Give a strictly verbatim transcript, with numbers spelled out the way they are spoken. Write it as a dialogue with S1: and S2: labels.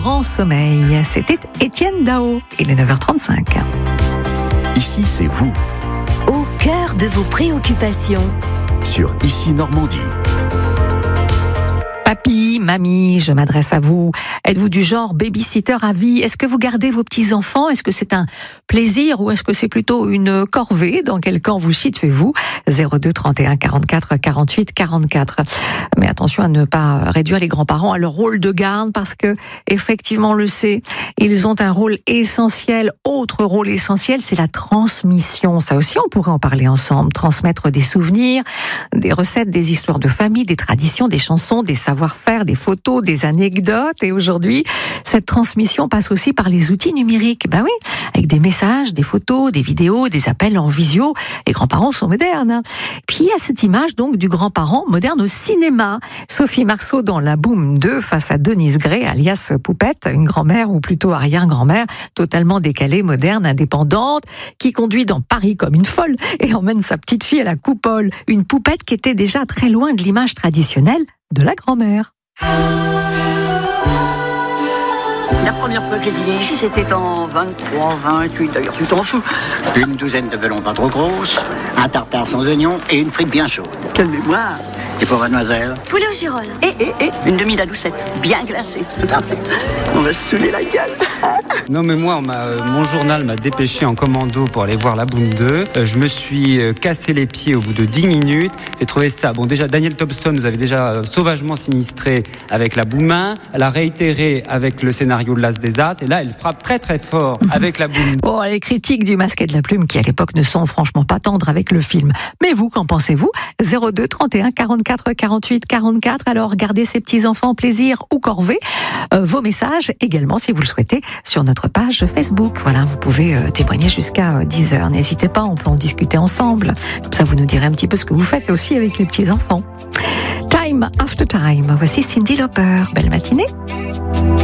S1: grand sommeil. C'était Étienne Dao. Il est neuf heures trente-cinq.
S2: Ici, c'est vous.
S3: Au cœur de vos préoccupations.
S2: Sur Ici Normandie.
S1: Papy, mamie, je m'adresse à vous. Êtes-vous du genre babysitter à vie ? Est-ce que vous gardez vos petits-enfants ? Est-ce que c'est un plaisir ou est-ce que c'est plutôt une corvée ? Dans quel camp vous situez-vous ? zéro deux trente et un quarante-quatre quarante-huit quarante-quatre. Mais attention à ne pas réduire les grands-parents à leur rôle de garde parce que, effectivement, on le sait, ils ont un rôle essentiel. Autre rôle essentiel, c'est la transmission. Ça aussi, on pourrait en parler ensemble. Transmettre des souvenirs, des recettes, des histoires de famille, des traditions, des chansons, des savoir-faire, des photos, des anecdotes. Et aujourd'hui, cette transmission passe aussi par les outils numériques. Ben oui, avec des messages, des photos, des vidéos, des appels en visio. Les grands-parents sont modernes. Hein. Puis il y a cette image donc du grand-parent moderne au cinéma. Sophie Marceau dans La Boum deux face à Denise Gray, alias Poupette, une grand-mère ou plutôt arrière-grand-mère, totalement décalée, moderne, indépendante, qui conduit dans Paris comme une folle et emmène sa petite fille à la coupole. Une Poupette qui était déjà très loin de l'image traditionnelle de la grand-mère.
S4: La première fois que j'ai dîné ici, c'était en vingt-trois, vingt-huit, d'ailleurs, tu t'en fous. Une douzaine de bellons pas trop grosses, un tartare sans oignons et une frite bien chaude. Quelle mémoire! Et pour mademoiselle?
S5: Poulet au girolles.
S4: Et, et, et, une demi la doucette, bien glacée. Parfait. On va se saouler la gueule.
S6: Non mais moi, on m'a, euh, mon journal m'a dépêché en commando pour aller voir La Boum deux. Euh, je me suis euh, cassé les pieds au bout de dix minutes. J'ai trouvé ça. Bon, déjà, Daniel Thompson nous avait déjà euh, sauvagement sinistré avec La Boum un. Elle a réitéré avec le scénario de l'As des As. Et là, elle frappe très très fort avec La Boum deux.
S1: Bon, les critiques du Masque et de la Plume qui à l'époque ne sont franchement pas tendres avec le film. Mais vous, qu'en pensez-vous ? zéro deux trente et un quarante-quatre quarante-huit quarante-quatre. Alors, gardez ces petits-enfants plaisir ou corvée. Euh, vos messages également, si vous le souhaitez, sur notre page Facebook. Voilà, vous pouvez euh, témoigner jusqu'à euh, dix heures. N'hésitez pas, on peut en discuter ensemble. Comme ça, vous nous direz un petit peu ce que vous faites aussi avec les petits-enfants. Time after time. Voici Cyndi Lauper. Belle matinée.